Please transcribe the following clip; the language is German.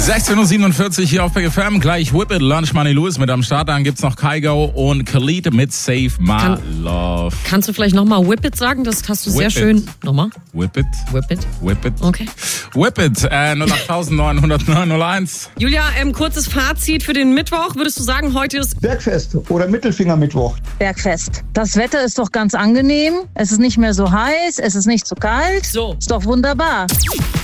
16.47 Uhr hier auf Big FM. Gleich Whip It, Lunch Money Lewis mit am Start. Dann gibt's noch Kygo und Khalid mit Save My Love. Kannst du vielleicht nochmal Whip It sagen? Das hast du sehr schön. Nochmal? Whip It. Whip It. Whip It. Okay. Whip It, 08900 Julia, kurzes Fazit für den Mittwoch. Würdest du sagen, heute ist Bergfest oder Mittelfingermittwoch? Bergfest. Das Wetter ist doch ganz angenehm. Es ist nicht mehr so heiß, es ist nicht so kalt. So. Ist doch wunderbar.